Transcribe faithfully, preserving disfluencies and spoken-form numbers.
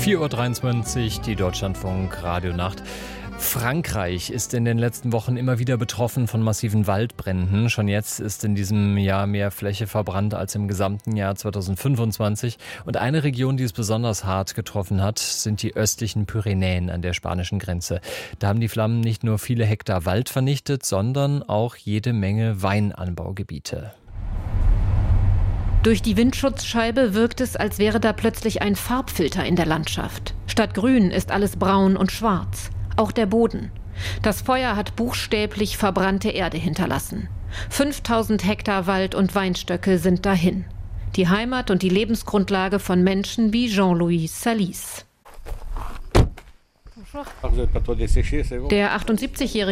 vier Uhr dreiundzwanzig, die Deutschlandfunk Radionacht. Frankreich ist in den letzten Wochen immer wieder betroffen von massiven Waldbränden. Schon jetzt ist in diesem Jahr mehr Fläche verbrannt als im gesamten Jahr zweitausendfünfundzwanzig. Und eine Region, die es besonders hart getroffen hat, sind die östlichen Pyrenäen an der spanischen Grenze. Da haben die Flammen nicht nur viele Hektar Wald vernichtet, sondern auch jede Menge Weinanbaugebiete. Durch die Windschutzscheibe wirkt es, als wäre da plötzlich ein Farbfilter in der Landschaft. Statt grün ist alles braun und schwarz. Auch der Boden. Das Feuer hat buchstäblich verbrannte Erde hinterlassen. fünftausend Hektar Wald und Weinstöcke sind dahin. Die Heimat und die Lebensgrundlage von Menschen wie Jean-Louis Salis. Der achtundsiebzigjährige